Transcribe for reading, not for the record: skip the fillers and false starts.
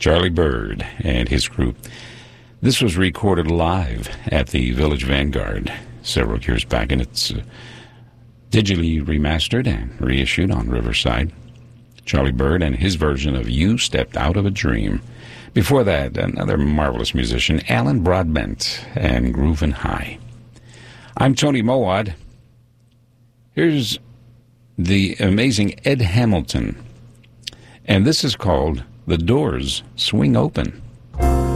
Charlie Byrd and his group. This was recorded live at the Village Vanguard several years back, and it's digitally remastered and reissued on Riverside. Charlie Byrd and his version of You Stepped Out of a Dream. Before that, another marvelous musician, Alan Broadbent and Groovin' High. I'm Tony Mowat. Here's the amazing Ed Hamilton, and this is called The Doors Swing Open.